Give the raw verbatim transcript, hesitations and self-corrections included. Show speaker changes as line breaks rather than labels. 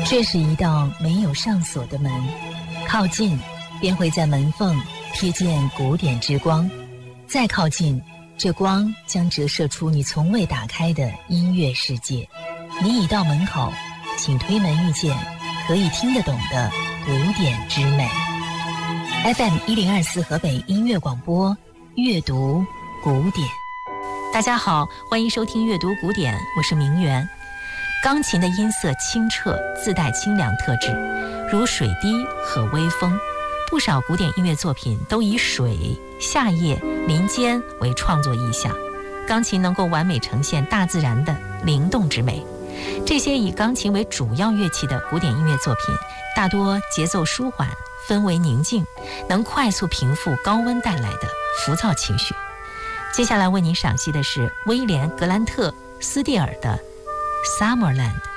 这是一道没有上锁的门，靠近便会在门缝瞥见古典之光，再靠近，这光将折射出你从未打开的音乐世界。你已到门口，请推门遇见可以听得懂的古典之美。 F M 一零二四河北音乐广播，阅读古典。
大家好，欢迎收听阅读古典，我是明媛。钢琴的音色清澈，自带清凉特质，如水滴和微风。不少古典音乐作品都以水、夏夜、林间为创作意象，钢琴能够完美呈现大自然的灵动之美。这些以钢琴为主要乐器的古典音乐作品，大多节奏舒缓，氛围宁静，能快速平复高温带来的浮躁情绪。接下来为您赏析的是威廉·格兰特·斯蒂尔的《Summerland》。